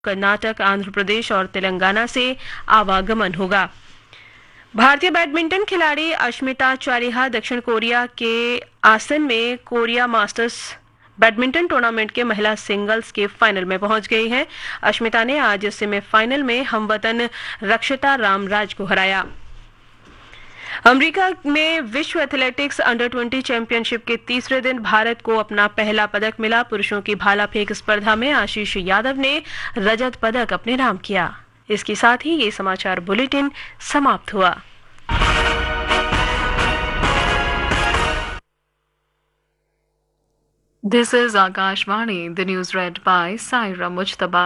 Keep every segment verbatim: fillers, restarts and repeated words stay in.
कर्नाटक, आंध्र प्रदेश और तेलंगाना से आवागमन होगा। भारतीय बैडमिंटन खिलाड़ी अश्मिता चालिहा दक्षिण कोरिया के आसन में कोरिया मास्टर्स बैडमिंटन टूर्नामेंट के महिला सिंगल्स के फाइनल में पहुंच गई हैं। अश्मिता ने आज सेमीफाइनल में हमवतन रक्षिता रामराज को हराया। अमेरिका में विश्व एथलेटिक्स अंडर ट्वेंटी चैंपियनशिप के तीसरे दिन भारत को अपना पहला पदक मिला। पुरुषों की भाला फेंक स्पर्धा में आशीष यादव ने रजत पदक अपने नाम किया। इसके साथ ही ये समाचार बुलेटिन समाप्त हुआ। This is Akashvani, the news read by Saira Mujtaba.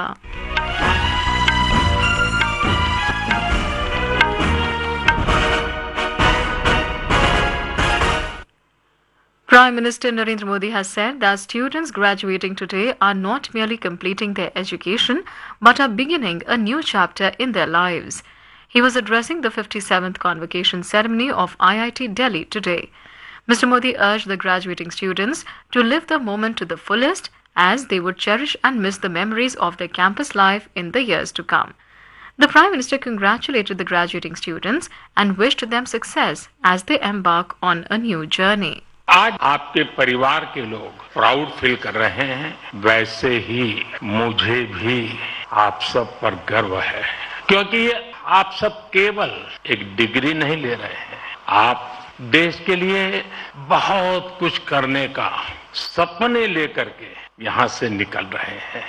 Prime Minister Narendra Modi has said that students graduating today are not merely completing their education but are beginning a new chapter in their lives. He was addressing the fifty-seventh convocation ceremony of I I T Delhi today. Mister Modi urged the graduating students to live the moment to the fullest as they would cherish and miss the memories of their campus life in the years to come. The Prime Minister congratulated the graduating students and wished them success as they embark on a new journey. आज आपके परिवार के लोग proud feel कर रहे हैं, वैसे ही मुझे भी आप सब पर गर्व है, क्योंकि आप सब केवल एक डिग्री नहीं ले रहे हैं, आप देश के लिए बहुत कुछ करने का सपने लेकर के यहाँ से निकल रहे हैं।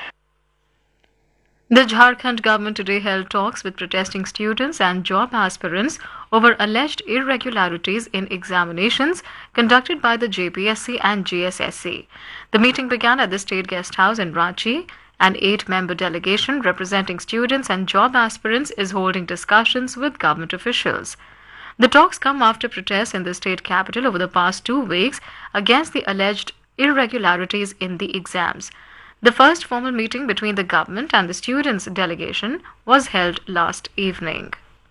The Jharkhand government today held talks with protesting students and job aspirants over alleged irregularities in examinations conducted by the J P S C and G S S C. The meeting began at the State Guest House in Ranchi. An eight-member delegation representing students and job aspirants is holding discussions with government officials. The talks come after protests in the state capital over the past two weeks against the alleged irregularities in the exams. The first formal meeting between the government and the students' delegation was held last evening.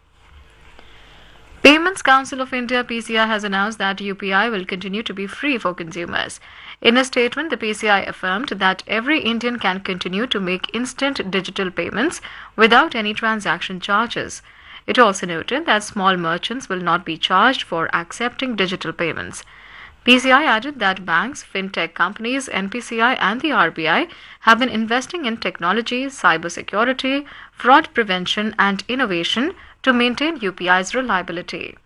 Payments Council of India P C I has announced that U P I will continue to be free for consumers. In a statement, the P C I affirmed that every Indian can continue to make instant digital payments without any transaction charges. It also noted that small merchants will not be charged for accepting digital payments. P C I added that banks, fintech companies, N P C I and the R B I have been investing in technology, cybersecurity, fraud prevention and innovation to maintain U P I's reliability.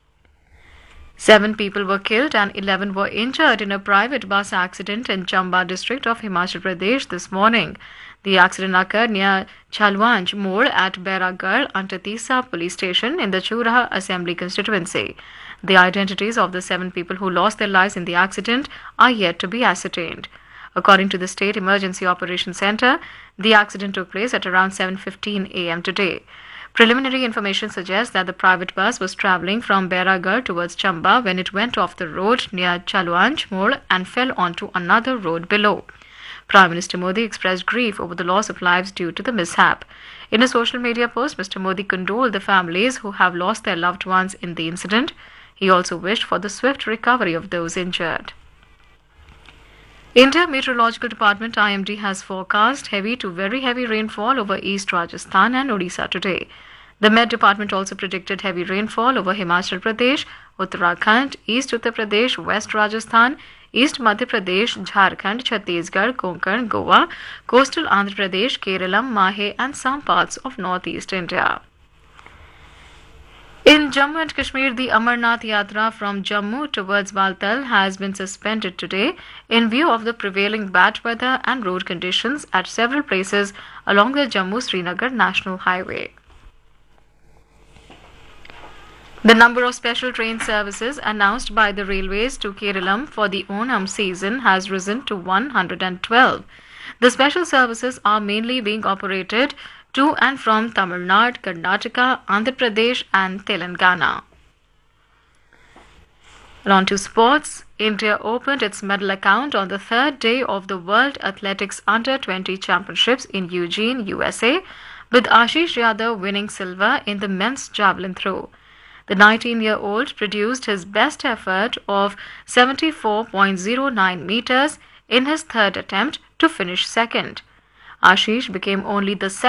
Seven people were killed and eleven were injured in a private bus accident in Chamba district of Himachal Pradesh this morning. The accident occurred near Chalwanj Mode at Bairagarh Antatisa police station in the Churaha Assembly constituency. The identities of the seven people who lost their lives in the accident are yet to be ascertained. According to the State Emergency Operations Centre, the accident took place at around seven fifteen a m today. Preliminary information suggests that the private bus was travelling from Bairagarh towards Chamba when it went off the road near Chalwanj Mode and fell onto another road below. Prime Minister Modi expressed grief over the loss of lives due to the mishap. In a social media post, Mister Modi condoled the families who have lost their loved ones in the incident. He also wished for the swift recovery of those injured. India Meteorological Department I M D has forecast heavy to very heavy rainfall over East Rajasthan and Odisha today. The Met Department also predicted heavy rainfall over Himachal Pradesh, Uttarakhand, East Uttar Pradesh, West Rajasthan, East Madhya Pradesh, Jharkhand, Chhattisgarh, Konkan, Goa, coastal Andhra Pradesh, Kerala, Mahe and some parts of northeast India. In Jammu and Kashmir, the Amarnath Yatra from Jammu towards Baltal has been suspended today in view of the prevailing bad weather and road conditions at several places along the Jammu-Srinagar National Highway. The number of special train services announced by the railways to Kerala for the Onam season has risen to one hundred twelve. The special services are mainly being operated to and from Tamil Nadu, Karnataka, Andhra Pradesh and Telangana. And on to sports. India opened its medal account on the third day of the World Athletics Under twenty Championships in Eugene, U S A, with Ashish Yadav winning silver in the men's javelin throw. The nineteen-year-old produced his best effort of seventy-four point zero nine meters in his third attempt to finish second. Ashish became only the